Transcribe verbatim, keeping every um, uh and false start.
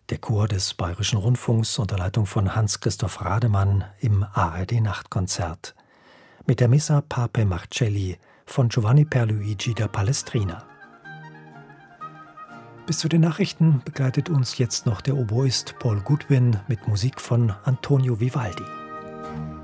Der Chor des Bayerischen Rundfunks unter Leitung von Hans-Christoph Rademann im A R D-Nachtkonzert mit der Missa Pape Marcelli von Giovanni Pierluigi da Palestrina. Bis zu den Nachrichten begleitet uns jetzt noch der Oboist Paul Goodwin mit Musik von Antonio Vivaldi.